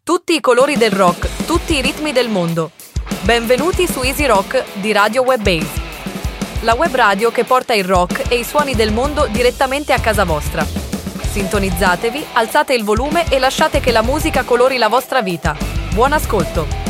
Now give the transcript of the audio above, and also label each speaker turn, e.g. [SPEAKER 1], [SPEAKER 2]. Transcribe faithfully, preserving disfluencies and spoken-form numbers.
[SPEAKER 1] Tutti i colori del rock, tutti i ritmi del mondo. Benvenuti su Easy Rock di Radio Webbase, la web radio che porta il rock e i suoni del mondo direttamente a casa vostra. Sintonizzatevi, alzate il volume e lasciate che la musica colori la vostra vita. Buon ascolto!